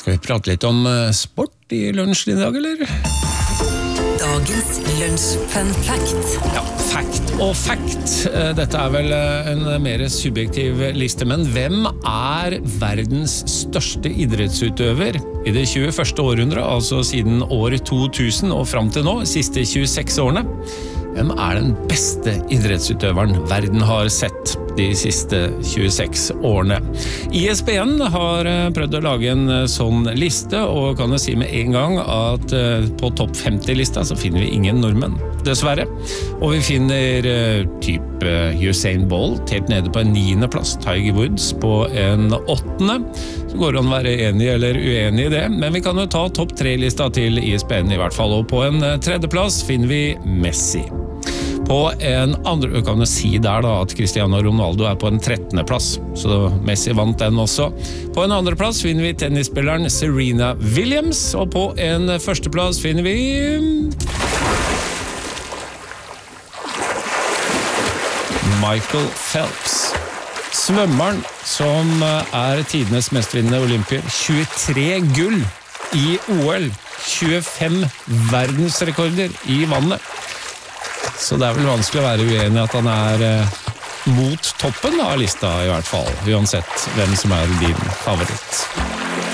Skal vi prate litt om sport I lunsjen I dag, eller? Dagens lunsj-fun fact. Ja, fact og fact. Dette vel en mer subjektiv liste, men hvem verdens største idrettsutøver I det 21. århundre, altså siden år 2000 og frem til nå, siste 26 årene? Hvem den beste idrettsutøveren verden har sett de siste 26 årene? ISBN har prøvd å lage en sånn liste, og kan jeg si med en gang at på topp 50-lista så finner vi ingen nordmenn, dessverre. Og vi finner type Usain Bolt helt nede på en 9. plass, Tiger Woods på en 8. Så går det an å være enig eller uenig I det, men vi kan jo ta topp 3-lista til ISBN I hvert fall, og på en 3. plass finner vi Messi. På en andre, kan jeg si der da, at Cristiano Ronaldo på en 13. plass, så Messi vant den også. På en andre plass finner vi tennisspilleren Serena Williams, og på en første plass finner vi Michael Phelps. Svømmeren som tidenes mestvinnende olympier, 23 gull I OL, 25 verdensrekorder I vannet. Så det vel vanskelig å være uenig at han mot toppen av lista I hvert fall, uansett hvem som din favoritt.